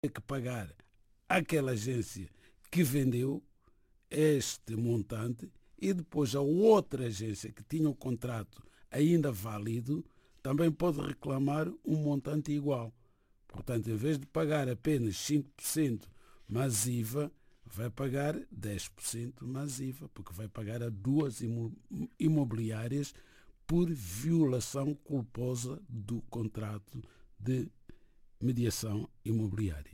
que pagar àquela agência que vendeu este montante e depois a outra agência que tinha o contrato ainda válido também pode reclamar um montante igual. Portanto, em vez de pagar apenas 5% mais IVA, vai pagar 10% mais IVA, porque vai pagar a duas imobiliárias por violação culposa do contrato de mediação imobiliária.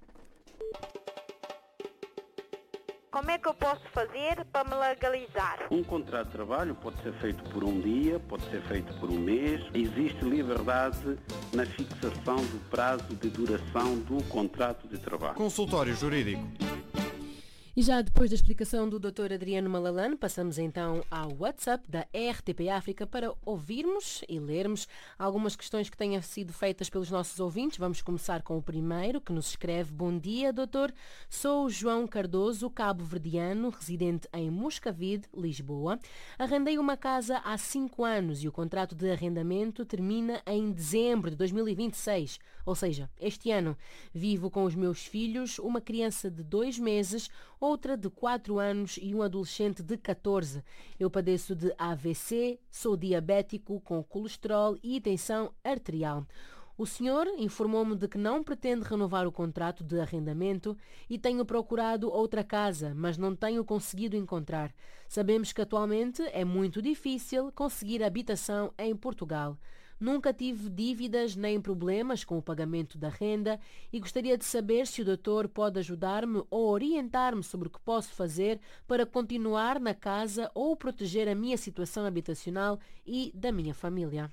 Como é que eu posso fazer para me legalizar? Um contrato de trabalho pode ser feito por um dia, pode ser feito por um mês. Existe liberdade na fixação do prazo de duração do contrato de trabalho. Consultório Jurídico. E já depois da explicação do Dr. Adriano Malalane, passamos então ao WhatsApp da RTP África para ouvirmos e lermos algumas questões que tenham sido feitas pelos nossos ouvintes. Vamos começar com o primeiro, que nos escreve: Bom dia, doutor. Sou João Cardoso, cabo-verdiano, residente em Moscavide, Lisboa. Arrendei uma casa há 5 anos e o contrato de arrendamento termina em dezembro de 2026, ou seja, este ano. Vivo com os meus filhos, uma criança de 2 meses, outra de 4 anos e um adolescente de 14. Eu padeço de AVC, sou diabético com colesterol e tensão arterial. O senhor informou-me de que não pretende renovar o contrato de arrendamento e tenho procurado outra casa, mas não tenho conseguido encontrar. Sabemos que atualmente é muito difícil conseguir habitação em Portugal. Nunca tive dívidas nem problemas com o pagamento da renda e gostaria de saber se o doutor pode ajudar-me ou orientar-me sobre o que posso fazer para continuar na casa ou proteger a minha situação habitacional e da minha família.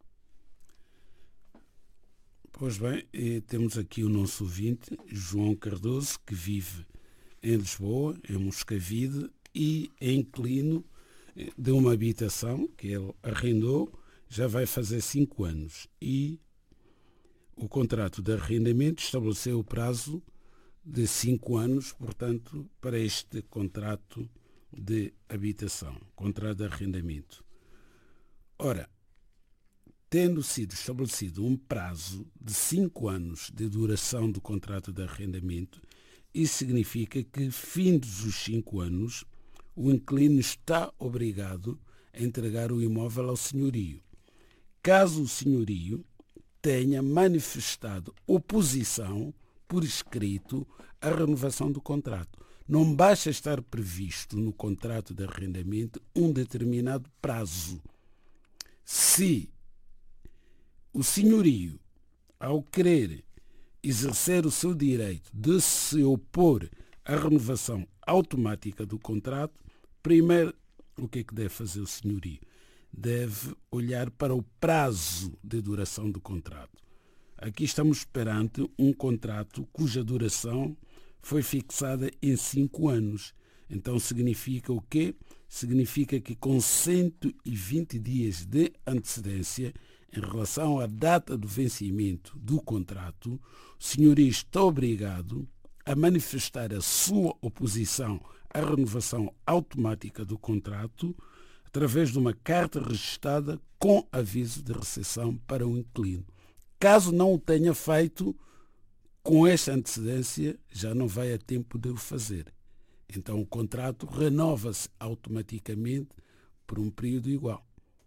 Pois bem, temos aqui o nosso ouvinte, João Cardoso, que vive em Lisboa, em Moscavide, e é inquilino de uma habitação que ele arrendou. Já vai fazer 5 anos e o contrato de arrendamento estabeleceu o prazo de 5 anos, portanto, para este contrato de habitação, contrato de arrendamento. Ora, tendo sido estabelecido um prazo de 5 anos de duração do contrato de arrendamento, isso significa que, findos os 5 anos, o inquilino está obrigado a entregar o imóvel ao senhorio. Caso o senhorio tenha manifestado oposição por escrito à renovação do contrato. Não basta estar previsto no contrato de arrendamento um determinado prazo. Se o senhorio, ao querer exercer o seu direito de se opor à renovação automática do contrato, primeiro, o que é que deve fazer o senhorio? Deve olhar para o prazo de duração do contrato. Aqui estamos perante um contrato cuja duração foi fixada em 5 anos. Então significa o quê? Significa que com 120 dias de antecedência em relação à data do vencimento do contrato, o senhorio está obrigado a manifestar a sua oposição à renovação automática do contrato através de uma carta registada com aviso de recepção para o inquilino. Caso não o tenha feito, com esta antecedência já não vai a tempo de o fazer. Então o contrato renova-se automaticamente por um período igual.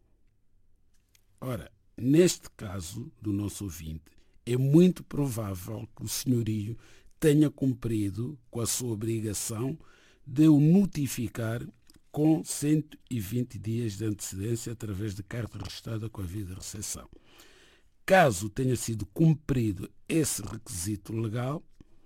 Ora, neste caso do nosso ouvinte, é muito provável que o senhorio tenha cumprido com a sua obrigação de o notificar com 120 dias de antecedência através de carta registada com aviso de recepção. Caso tenha sido cumprido esse requisito legal,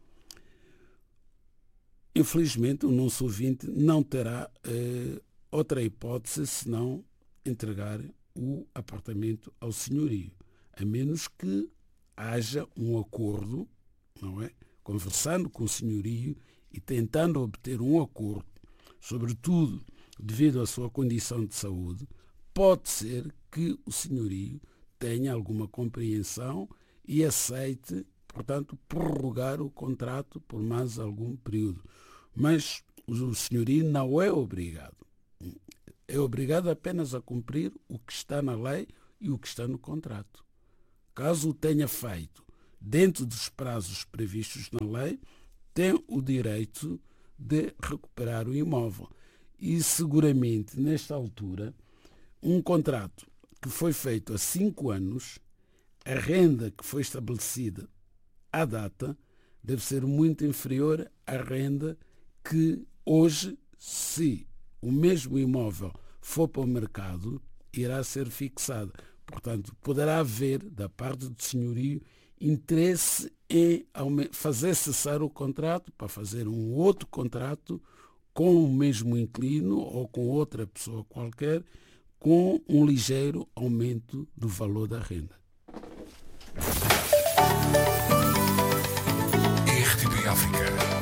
infelizmente o nosso ouvinte não terá outra hipótese senão entregar o apartamento ao senhorio, a menos que haja um acordo, não é? Conversando com o senhorio e tentando obter um acordo, sobretudo devido à sua condição de saúde, pode ser que o senhorio tenha alguma compreensão e aceite, portanto, prorrogar o contrato por mais algum período. Mas o senhorio não é obrigado. É obrigado apenas a cumprir o que está na lei e o que está no contrato. Caso o tenha feito, dentro dos prazos previstos na lei, tem o direito de recuperar o imóvel. E seguramente, nesta altura, um contrato que foi feito há 5 anos, a renda que foi estabelecida à data deve ser muito inferior à renda que hoje, se o mesmo imóvel for para o mercado, irá ser fixada. Portanto, poderá haver, da parte do senhorio, interesse em fazer cessar o contrato para fazer um outro contrato com o mesmo inquilino ou com outra pessoa qualquer, com um ligeiro aumento do valor da renda. RTP África.